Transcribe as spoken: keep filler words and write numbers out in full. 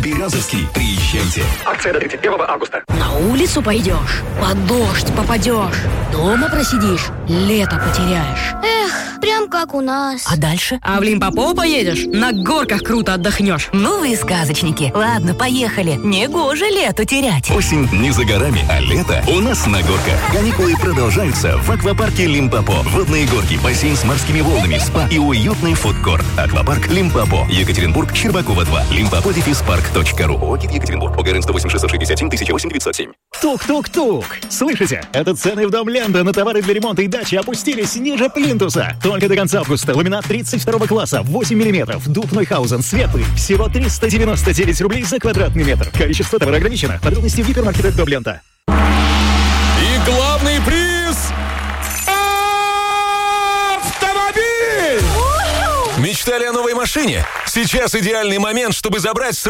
Березовский. Приезжайте. Акция до тридцать первого августа. На улицу пойдешь, под дождь попадешь, дома просидишь, лето потеряешь. Эх, прям как у нас. А дальше? А в Лимпопо поедешь, на горках круто отдохнешь. Ну вы сказочники. Ладно, поехали. Негоже лето терять. Осень не за горами, а лето у нас на горках. Каникулы продолжаются в аквапарке Лимпопо. Водные горки, бассейн с морскими волнами, спа и уютный фудкорт. Аквапарк Лимпопо. Екатеринбург, Щербакова два. Лимпопо дефис парк точка ру. ОГИ Екатеринбург. ОГРН сто восемь шестьсот шестьдесят семь тысяча восемь девятьсот семь. Тук-тук-тук! Слышите? Это цены в Дом Ленда на товары для ремонта и дачи опустились ниже плинтуса. Только до конца августа ламинат тридцать второго класса, восемь миллиметров, дуб Нойхаузен, светлый. Всего триста девяносто девять рублей за квадратный метр. Количество товара ограничено. Подробности в гипермаркетах Дом Ленда. И главный приз — автомобиль! Мечтали о новой машине? Сейчас идеальный момент, чтобы забрать